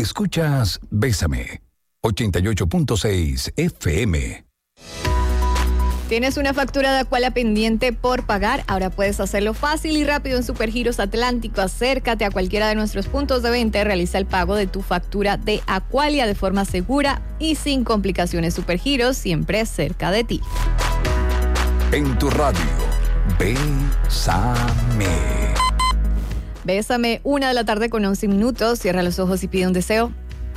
Escuchas Bésame, 88.6 FM. ¿Tienes una factura de Aqualia pendiente por pagar? Ahora puedes hacerlo fácil y rápido en Supergiros Atlántico. Acércate a cualquiera de nuestros puntos de venta y realiza el pago de tu factura de Aqualia de forma segura y sin complicaciones. Supergiros, siempre cerca de ti. En tu radio, Bésame. Bésame, 1:11 p.m. Cierra los ojos y pide un deseo.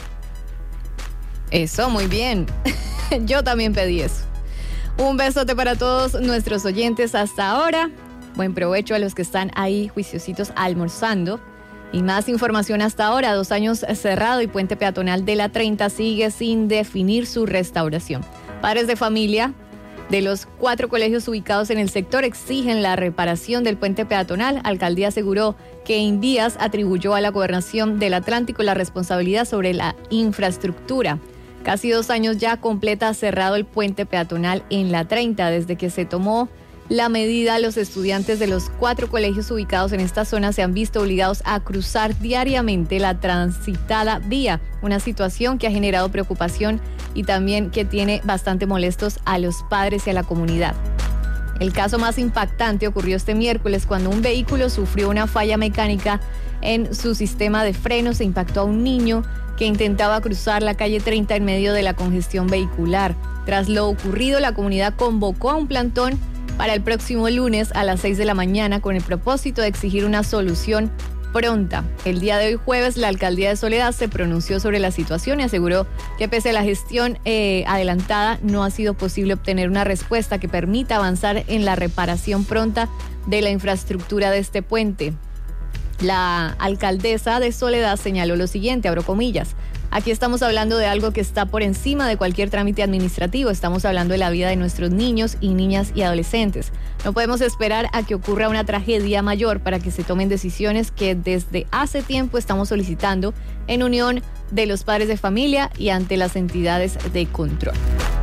Eso, muy bien. Yo también pedí eso. Un besote para todos nuestros oyentes hasta ahora. Buen provecho a los que están ahí juiciositos almorzando. Y más información hasta ahora. 2 años cerrado y puente peatonal de la 30 sigue sin definir su restauración. Padres de familia de los 4 colegios ubicados en el sector exigen la reparación del puente peatonal. Alcaldía aseguró que Invías atribuyó a la Gobernación del Atlántico la responsabilidad sobre la infraestructura. Casi 2 años ya completa cerrado el puente peatonal en la 30. Desde que se tomó la medida, los estudiantes de los 4 colegios ubicados en esta zona se han visto obligados a cruzar diariamente la transitada vía, una situación que ha generado preocupación y también que tiene bastante molestos a los padres y a la comunidad. El caso más impactante ocurrió este miércoles cuando un vehículo sufrió una falla mecánica en su sistema de frenos e impactó a un niño que intentaba cruzar la calle 30 en medio de la congestión vehicular. Tras lo ocurrido, la comunidad convocó a un plantón para el próximo lunes a las 6 de la mañana con el propósito de exigir una solución pronta. El día de hoy jueves, la alcaldía de Soledad se pronunció sobre la situación y aseguró que pese a la gestión adelantada, no ha sido posible obtener una respuesta que permita avanzar en la reparación pronta de la infraestructura de este puente. La alcaldesa de Soledad señaló lo siguiente, abro comillas: aquí estamos hablando de algo que está por encima de cualquier trámite administrativo. Estamos hablando de la vida de nuestros niños y niñas y adolescentes. No podemos esperar a que ocurra una tragedia mayor para que se tomen decisiones que desde hace tiempo estamos solicitando en unión de los padres de familia y ante las entidades de control.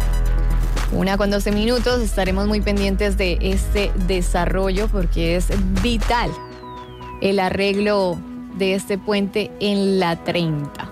1:12 p.m. Estaremos muy pendientes de este desarrollo porque es vital el arreglo de este puente en la 30.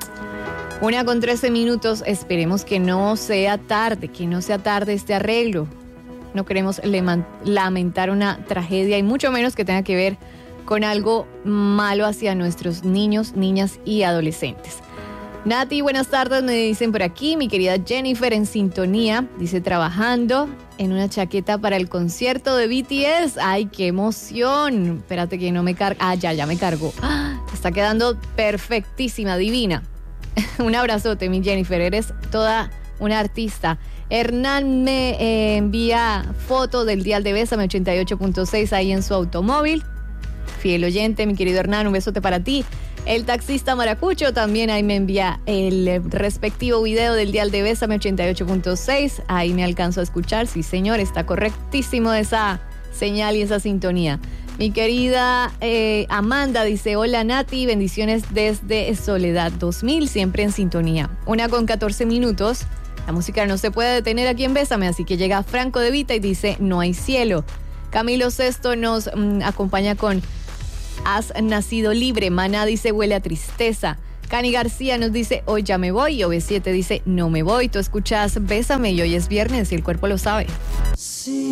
1:13 p.m. Esperemos que no sea tarde este arreglo. No queremos lamentar una tragedia y mucho menos que tenga que ver con algo malo hacia nuestros niños, niñas y adolescentes. Nati, buenas tardes, me dicen por aquí. Mi querida Jennifer en sintonía, dice trabajando en una chaqueta para el concierto de BTS. ¡Ay, qué emoción! Espérate que no me carga. Ah, ya me cargó. Está quedando perfectísima, divina. Un abrazote, mi Jennifer, eres toda una artista. Hernán me envía foto del dial de Bésame 88.6 ahí en su automóvil. Fiel oyente, mi querido Hernán, un besote para ti. El taxista Maracucho también ahí me envía el respectivo video del dial de Bésame 88.6. Ahí me alcanzo a escuchar. Sí, señor, está correctísimo esa señal y esa sintonía. Mi querida Amanda dice, hola Nati, bendiciones desde Soledad 2000, siempre en sintonía. 1:14 p.m. La música no se puede detener aquí en Bésame, así que llega Franco De Vita y dice, no hay cielo. Camilo Sesto nos acompaña con Has nacido libre. Maná dice, huele a tristeza. Cani García nos dice, hoy ya me voy. Y OB7 dice, no me voy. Tú escuchas Bésame y hoy es viernes y el cuerpo lo sabe. Sí.